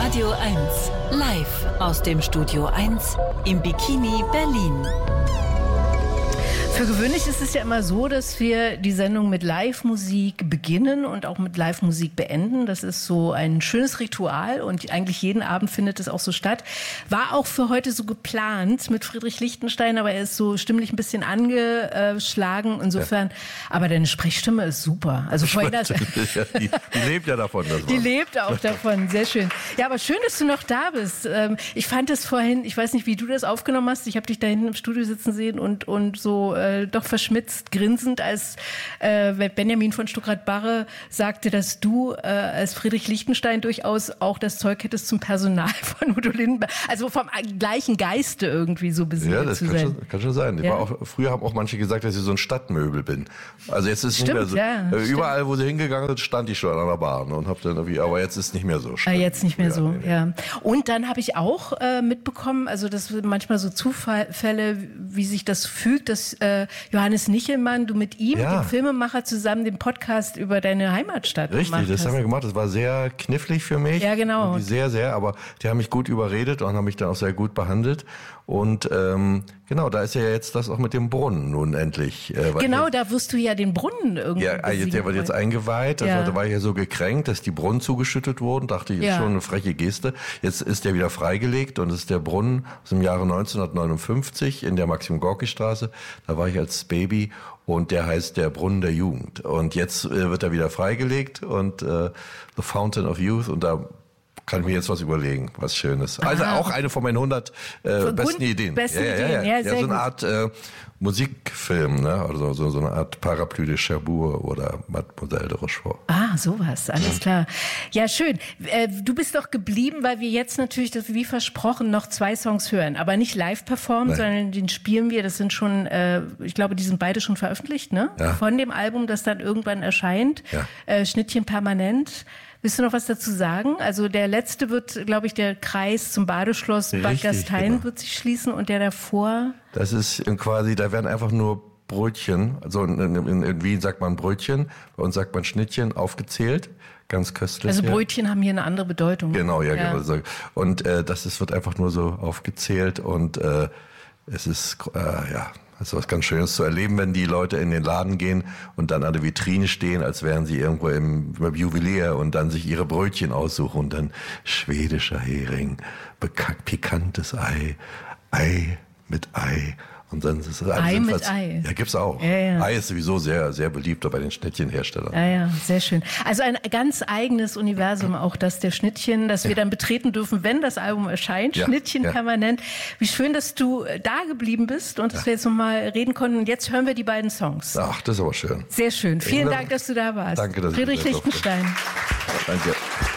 Radio 1, live aus dem Studio 1 im Bikini Berlin. Für gewöhnlich ist es ja immer so, dass wir die Sendung mit Live-Musik beginnen und auch mit Live-Musik beenden. Das ist so ein schönes Ritual und eigentlich jeden Abend findet es auch so statt. War auch für heute so geplant mit Friedrich Lichtenstein, aber er ist so stimmlich ein bisschen angeschlagen. Insofern, aber deine Sprechstimme ist super. Also vorhin die lebt ja davon. Die lebt auch davon, sehr schön. Ja, aber schön, dass du noch da bist. Ich fand es vorhin, ich weiß nicht, wie du das aufgenommen hast. Ich habe dich da hinten im Studio sitzen sehen und so doch verschmitzt, grinsend, als Benjamin von Stuckrad-Barre sagte, dass du als Friedrich Lichtenstein durchaus auch das Zeug hättest zum Personal von Udo Lindenberg. Also vom gleichen Geiste irgendwie so besiedelt zu sein. Ja, das kann schon sein. Ja. Früher haben auch manche gesagt, dass ich so ein Stadtmöbel bin. Also jetzt ist es nicht mehr so. Ja, überall, wo sie hingegangen sind, stand ich schon an der Bahn und habe dann irgendwie, aber jetzt ist es nicht mehr so schlimm. Jetzt nicht mehr so, nee. Ja. Und dann habe ich auch mitbekommen, also das sind manchmal so Zufälle, wie sich das fügt, dass Johannes Nichelmann, du mit ihm, dem Filmemacher, zusammen den Podcast über deine Heimatstadt gemacht hast. Richtig, das haben wir gemacht. Das war sehr knifflig für mich. Ja, genau. Sehr, sehr, aber die haben mich gut überredet und haben mich dann auch sehr gut behandelt. Und genau, da ist ja jetzt das auch mit dem Brunnen nun endlich. Genau, da wirst du ja den Brunnen irgendwie der wird jetzt eingeweiht. Also da war ich ja so gekränkt, dass die Brunnen zugeschüttet wurden. Dachte ich, ist schon eine freche Geste. Jetzt ist der wieder freigelegt und es ist der Brunnen aus dem Jahre 1959 in der Maxim-Gorki-Straße. Da war ich als Baby und der heißt der Brunnen der Jugend. Und jetzt wird er wieder freigelegt und The Fountain of Youth und da kann ich mir jetzt was überlegen, was Schönes. Also auch eine von meinen 100 besten Ideen. Ja, so eine Art Musikfilm, ne? Also so eine Art Parapluie de Cherbourg oder Mademoiselle de Rochefort. Ah, sowas, alles klar. Ja, schön. Du bist doch geblieben, weil wir jetzt natürlich, wie versprochen, noch 2 Songs hören. Aber nicht live performen, sondern den spielen wir. Das sind schon, ich glaube, die sind beide schon veröffentlicht, ne? Ja. Von dem Album, das dann irgendwann erscheint. Ja. Schnittchen permanent. Willst du noch was dazu sagen? Also der letzte wird, glaube ich, der Kreis zum Badeschloss Bad Gastein wird sich schließen und der davor? Das ist quasi, da werden einfach nur Brötchen, also in Wien sagt man Brötchen, bei uns sagt man Schnittchen, aufgezählt, ganz köstlich. Also Brötchen haben hier eine andere Bedeutung. Genau, genau. Und das wird einfach nur so aufgezählt und es ist, das ist was ganz Schönes zu erleben, wenn die Leute in den Laden gehen und dann an der Vitrine stehen, als wären sie irgendwo im Juwelier und dann sich ihre Brötchen aussuchen und dann schwedischer Hering, pikantes Ei mit Ei. Und dann ist es Ei mit Ei. Ja, gibt's auch. Ja. Ei ist sowieso sehr, sehr beliebt bei den Schnittchenherstellern. Ja, sehr schön. Also ein ganz eigenes Universum, auch das der Schnittchen, das wir dann betreten dürfen, wenn das Album erscheint. Schnittchen permanent. Wie schön, dass du da geblieben bist und dass wir jetzt nochmal reden konnten. Und jetzt hören wir die beiden Songs. Ach, das ist aber schön. Sehr schön. Vielen Dank, dass du da warst. Danke, dass Friedrich Lichtenstein. Danke.